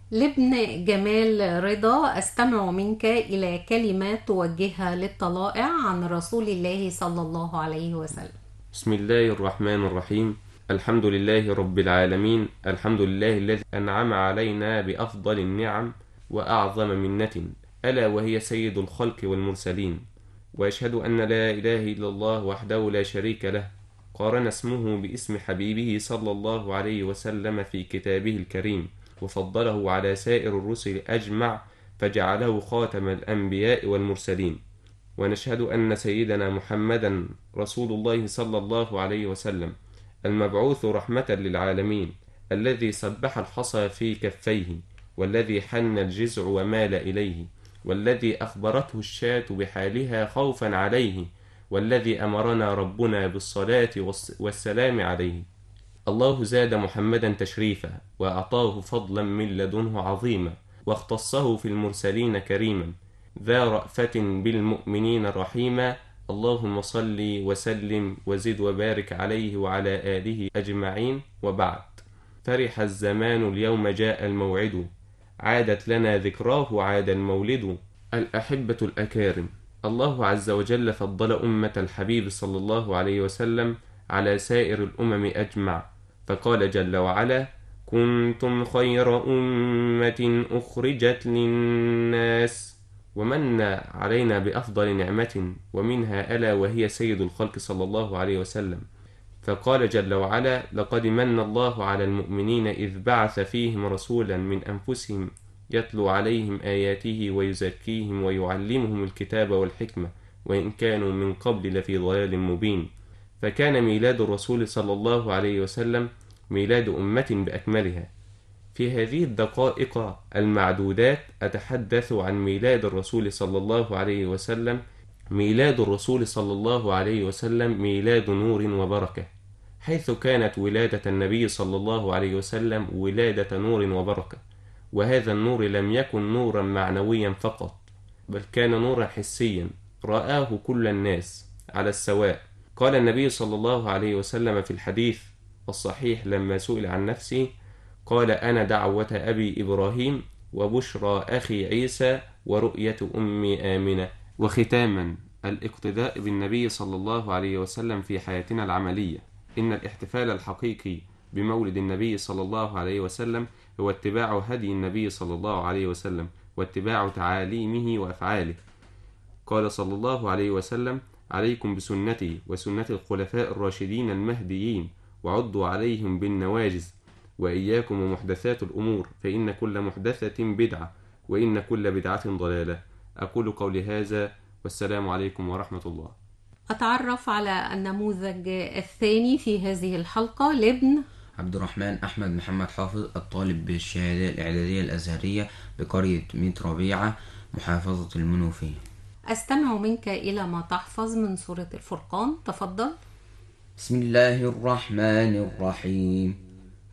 لابن جمال رضا، أستمع منك إلى كلمات توجهها للطلائع عن رسول الله صلى الله عليه وسلم. بسم الله الرحمن الرحيم. الحمد لله رب العالمين، الحمد لله الذي أنعم علينا بأفضل النعم وأعظم منة، ألا وهي سيد الخلق والمرسلين. وأشهد أن لا إله إلا الله وحده لا شريك له، قارن اسمه باسم حبيبه صلى الله عليه وسلم في كتابه الكريم، وفضله على سائر الرسل أجمع، فجعله خاتم الأنبياء والمرسلين. ونشهد أن سيدنا محمدا رسول الله صلى الله عليه وسلم، المبعوث رحمة للعالمين، الذي سبح الحصى في كفيه، والذي حن الجزع ومال إليه، والذي أخبرته الشاة بحالها خوفا عليه، والذي أمرنا ربنا بالصلاة والسلام عليه. الله زاد محمدا تشريفا، وأعطاه فضلا من لدنه عظيما، واختصه في المرسلين كريما، ذا رأفة بالمؤمنين رحيما. اللهم صل وسلم وزد وبارك عليه وعلى آله أجمعين، وبعد. فرح الزمان اليوم جاء الموعد، عادت لنا ذكراه عاد المولد. الأحبة الأكارم، الله عز وجل فضل أمة الحبيب صلى الله عليه وسلم على سائر الأمم أجمع، فقال جل وعلا: كنتم خير أمة أخرجت للناس. ومن علينا بأفضل نعمة، ومنها ألا وهي سيد الخلق صلى الله عليه وسلم، فقال جل وعلا: لقد من الله على المؤمنين إذ بعث فيهم رسولا من أنفسهم يتلو عليهم آياته ويزكيهم ويعلمهم الكتاب والحكمة، وإن كانوا من قبل لفي ضلال مبين. فكان ميلاد الرسول صلى الله عليه وسلم ميلاد أمة بأكملها. في هذه الدقائق المعدودات أتحدث عن ميلاد الرسول صلى الله عليه وسلم. ميلاد الرسول صلى الله عليه وسلم ميلاد نور وبركة، حيث كانت ولادة النبي صلى الله عليه وسلم ولادة نور وبركة. وهذا النور لم يكن نورا معنويا فقط، بل كان نورا حسيا رآه كل الناس على السواء. قال النبي صلى الله عليه وسلم في الحديث الصحيح لما سئل عن نفسه، قال: أنا دعوة أبي إبراهيم، وبشرى أخي عيسى، ورؤية أمي آمنة. وختاما، الاقتداء بالنبي صلى الله عليه وسلم في حياتنا العملية. إن الاحتفال الحقيقي بمولد النبي صلى الله عليه وسلم هو اتباع هدي النبي صلى الله عليه وسلم، واتباع تعاليمه وأفعاله. قال صلى الله عليه وسلم: عليكم بسنتي وسنة الخلفاء الراشدين المهديين، وعضوا عليهم بالنواجذ، وإياكم ومحدثات الأمور، فإن كل محدثة بدعة، وإن كل بدعة ضلالة. أقول قولي هذا، والسلام عليكم ورحمة الله. أتعرف على النموذج الثاني في هذه الحلقة لابن عبد الرحمن أحمد محمد حافظ، الطالب بالشهادة الإعدادية الأزهرية بقرية ميت ربيعة، محافظة المنوفية. أستمع منك إلى ما تحفظ من سورة الفرقان. تفضل. بسم الله الرحمن الرحيم.